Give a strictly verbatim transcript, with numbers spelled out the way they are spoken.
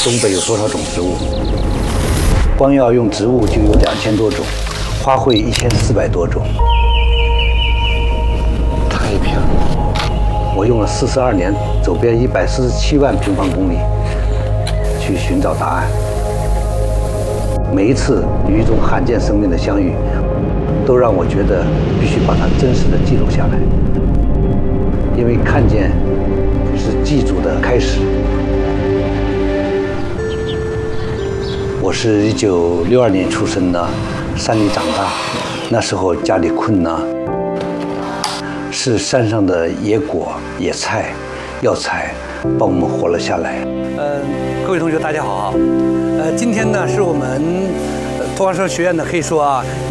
东北有多少种植物？光要用植物就有两千多种，花卉一千四百多种。太平，我用了四十二年，走遍一百四十七万平方公里，去寻找答案。每一次与一种罕见生命的相遇，都让我觉得必须把它真实的记录下来，因为看见是记住的开始。我是一九六二年出生的，山里长大，那时候家里困难，是山上的野果、野菜、药材帮我们活了下来。呃，各位同学大家好，呃，今天呢是我们呃托儿所学院呢可以说啊。